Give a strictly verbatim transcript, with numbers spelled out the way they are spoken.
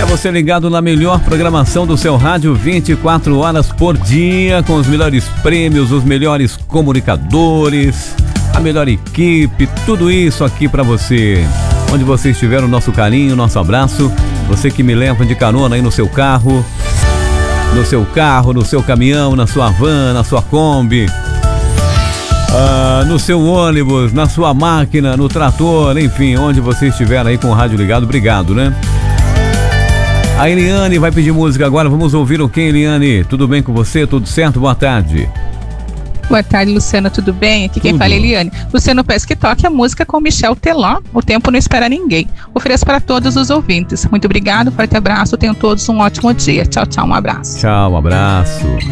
Você ligado na melhor programação do seu rádio, vinte e quatro horas por dia, com os melhores prêmios, os melhores comunicadores, a melhor equipe, tudo isso aqui para você. Onde você estiver, o nosso carinho, o nosso abraço. Você que me leva de carona aí no seu carro, no seu carro, no seu caminhão, na sua van, na sua Kombi, ah, no seu ônibus, na sua máquina, no trator, enfim, onde você estiver aí com o rádio ligado, obrigado, né? A Eliane vai pedir música agora, vamos ouvir o que, Eliane? Tudo bem com você? Tudo certo? Boa tarde. Boa tarde, Luciana, tudo bem? Aqui quem Tudo. fala é Eliane. Luciano, peço que toque a música com Michel Teló, O Tempo Não Espera Ninguém. Ofereço para todos os ouvintes. Muito obrigado, forte abraço, tenham todos um ótimo dia. Tchau, tchau, um abraço. Tchau, um abraço.